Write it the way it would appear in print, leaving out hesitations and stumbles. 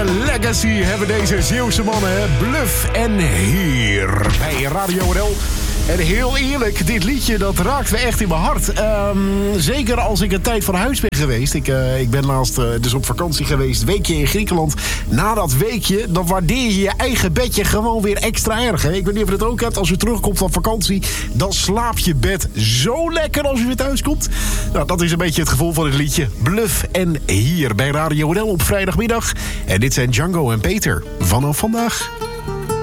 Legacy hebben deze Zeeuwse mannen. Bluff en Hier bij Radio NL. En heel eerlijk, dit liedje dat raakt me echt in mijn hart. Zeker als ik een tijd van huis ben geweest. Ik ben laatst dus op vakantie geweest. Weekje in Griekenland. Na dat weekje, dan waardeer je je eigen bedje gewoon weer extra erg. Hè? Ik weet niet of je het ook hebt. Als je terugkomt van vakantie, dan slaap je bed zo lekker als je weer thuis komt. Nou, dat is een beetje het gevoel van het liedje. Bluff en Hier bij Radio NL op vrijdagmiddag. En dit zijn Django en Peter vanaf vandaag.